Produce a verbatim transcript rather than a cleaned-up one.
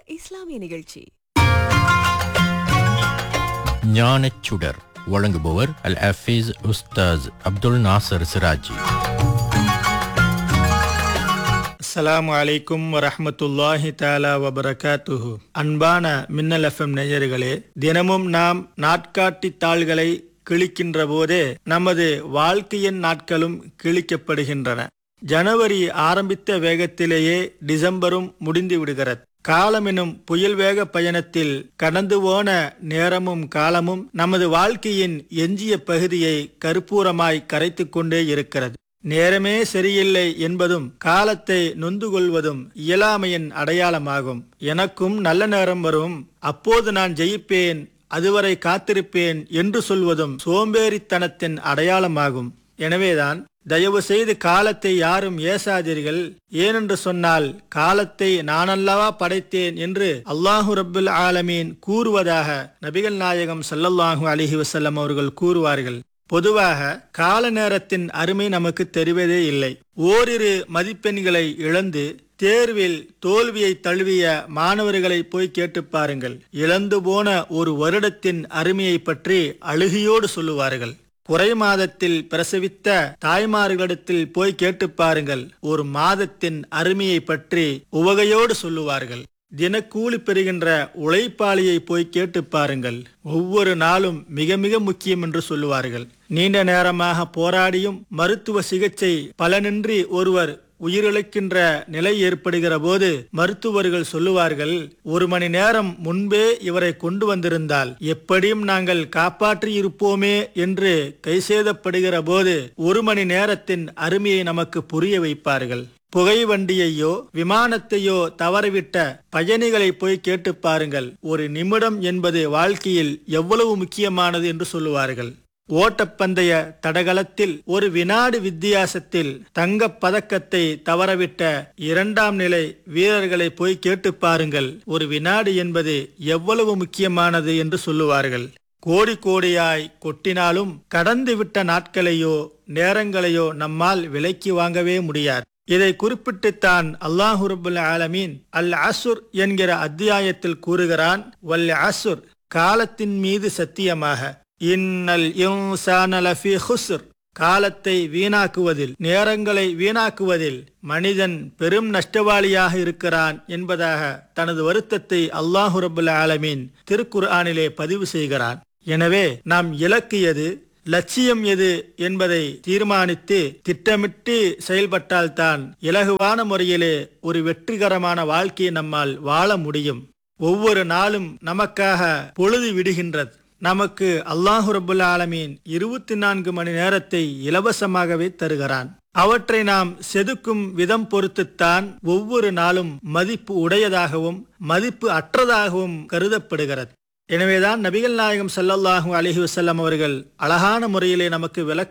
இஸ்லாமிய நிகழ்ச்சி. ஞானச்சுடர் வழங்குபவர் அல் ஹஃபீஸ் உஸ்தாஸ் அப்துல் நாசர் சிராஜி. அஸ்ஸலாமு அலைக்கும் வரஹ்மத்துல்லாஹி தஆலா வபரகாத்துஹு. அன்பான மின்னல் எஃப்எம் நேயர்களே, தினமும் நாம் நாட்காட்டி தாள்களை கிழிக்கின்ற போதே நமது வாழ்க்கையின் நாட்களும் கிழிக்கப்படுகின்றன. ஜனவரி ஆரம்பித்த வேகத்திலேயே டிசம்பரும் முடிந்து விடுகிறது. காலமெனும் புயல் வேக பயணத்தில் கடந்து போன நேரமும் காலமும் நமது வாழ்க்கையின் எஞ்சிய பகுதியை கற்பூரமாய் கரைத்து கொண்டே இருக்கிறது. நேரமே சரியில்லை என்பதும் காலத்தை நொந்து கொள்வதும் இயலாமையின் அடையாளமாகும். எனக்கும் நல்ல நேரம் வரும், அப்போது நான் ஜெயிப்பேன், அதுவரை காத்திருப்பேன் என்று சொல்வதும் சோம்பேறித்தனத்தின் அடையாளமாகும். எனவேதான் தயவு செய்து காலத்தை யாரும் ஏசாதீர்கள். ஏனென்று சொன்னால் காலத்தை நானல்லவா படைத்தேன் என்று அல்லாஹு ரப்புல் ஆலமீன் கூறுவதாக நபிகள் நாயகம் ஸல்லல்லாஹு அலைஹி வஸல்லம் அவர்கள் கூறுவார்கள். பொதுவாக கால நேரத்தின் அருமை நமக்கு தெரிவதே இல்லை. ஓரிரு மதிப்பெண்களை இழந்து தேர்வில் தோல்வியை தழுவிய மாணவர்களை போய் கேட்டு பாருங்கள். இழந்து போன ஒரு வருடத்தின் அருமையை பற்றி அழுகையோடு சொல்லுவார்கள். குறை மாதத்தில் பிரசவித்த தாய்மார்களிடத்தில் போய் கேட்டு பாருங்கள், ஒரு மாதத்தின் அருமையை பற்றி உவகையோடு சொல்லுவார்கள். தினக்கூலி பெறுகின்ற உழைப்பாளியை போய் கேட்டு பாருங்கள், ஒவ்வொரு நாளும் மிக மிக முக்கியம் என்று சொல்லுவார்கள். நீண்ட நேரமாக போராடியும் மருத்துவ சிகிச்சை பலனின்றி ஒருவர் உயிரிழக்கின்ற நிலை ஏற்படுகிற போது மருத்துவர்கள் சொல்லுவார்கள், ஒரு மணி நேரம் முன்பே இவரை கொண்டு வந்திருந்தால் எப்படியும் நாங்கள் காப்பாற்றி இருப்போமே என்று கைசேதப்படுகிற போது ஒரு மணி நேரத்தின் அருமையை நமக்கு புரிய வைப்பார்கள். புகை வண்டியையோ விமானத்தையோ தவறவிட்ட பயணிகளை போய் கேட்டு பாருங்கள், ஒரு நிமிடம் என்பது வாழ்க்கையில் எவ்வளவு முக்கியமானது என்று சொல்லுவார்கள். ஓட்டப்பந்தய தடகளத்தில் ஒரு வினாடி வித்தியாசத்தில் தங்கப் பதக்கத்தை தவறவிட்ட இரண்டாம் நிலை வீரர்களை போய் கேட்டு பாருங்கள், ஒரு வினாடி என்பது எவ்வளவு முக்கியமானது என்று சொல்லுவார்கள். கோடி கோடியாய் கொட்டினாலும் கடந்து விட்ட நாட்களையோ நேரங்களையோ நம்மால் விலைக்கு வாங்கவே முடியாது. இதை குறிப்பிட்டுத்தான் அல்லாஹு ரப்புல் ஆலமீன் அல் அஸ்ர் என்கிற அத்தியாயத்தில் கூறுகிறான், வல் அஸ்ர், காலத்தின் மீது சத்தியமாக, இன்னல் இன்சான லஃபீ குஸ்ர், காலத்தை வீணாக்குவதில், நேரங்களை வீணாக்குவதில் மனிதன் பெரும் நஷ்டவாளியாக இருக்கிறான் என்பதாக தனது வருத்தத்தை அல்லாஹு ரப்புல் ஆலமீன் திருக்குர்ஆனிலே பதிவு செய்கிறான். எனவே நாம் இலக்கு எது, லட்சியம் எது என்பதை தீர்மானித்து திட்டமிட்டு செயல்பட்டால்தான் இலகுவான முறையிலே ஒரு வெற்றிகரமான வாழ்க்கையை நம்மால் வாழ முடியும். ஒவ்வொரு நாளும் நமக்காக பொழுது விடுகின்றது. நமக்கு அல்லாஹு ரப்புல் ஆலமீன் இருபத்தி நான்கு மணி நேரத்தை இலவசமாகவே தருகிறான். அவற்றை நாம் செதுக்கும் விதம் பொறுத்துத்தான் ஒவ்வொரு நாளும் மதிப்பு உடையதாகவும் மதிப்பு அற்றதாகவும் கருதப்படுகிறது. எனவேதான் நபிகள் நாயகம் ஸல்லல்லாஹு அலைஹி வஸல்லம் அவர்கள் அழகான முறையிலே நமக்கு விளக்க